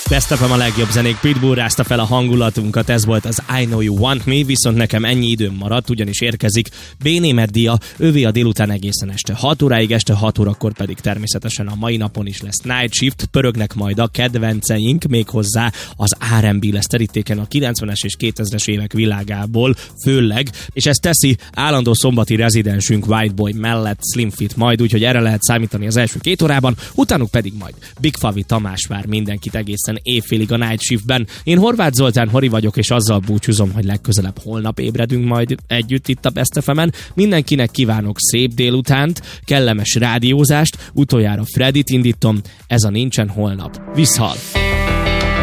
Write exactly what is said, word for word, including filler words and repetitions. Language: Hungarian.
Best ef em a legjobb zenék, Pitbull rázta fel a hangulatunkat, ez volt az I Know You Want Me, viszont nekem ennyi időm maradt, ugyanis érkezik B. Németh Dia, ővé a délután egészen este hat óráig, este hat órakor pedig természetesen a mai napon is lesz Night Shift, pörögnek majd a kedvenceink, méghozzá az er end bé lesz terítéken a kilencvenes és kétezres évek világából főleg, és ezt teszi állandó szombati rezidensünk White Boy mellett Slim Fit majd, úgyhogy erre lehet számítani az első két órában, utánuk pedig majd Big Favi Tamás vár mindenkit egészen évfélig a Night Shiftben. Én Horváth Zoltán Hori vagyok, és azzal búcsúzom, hogy legközelebb holnap ébredünk majd együtt itt a Best ef emen. Mindenkinek kívánok szép délutánt, kellemes rádiózást, utoljára Freddit indítom, ez a Nincsen Holnap. Viszhal!